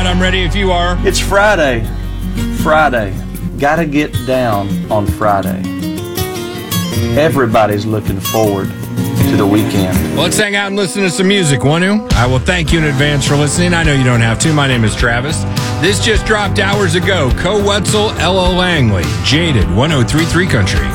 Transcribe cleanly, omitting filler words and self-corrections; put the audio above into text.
right, I'm ready if you are. It's Friday. Friday. Gotta get down on Friday. Everybody's looking forward to the weekend. Well, let's hang out and listen to some music, want to? I will thank you in advance for listening. I know you don't have to. My name is Travis. This just dropped hours ago. Co Wetzel, Ella Langley, Jaded, 103.3 Country.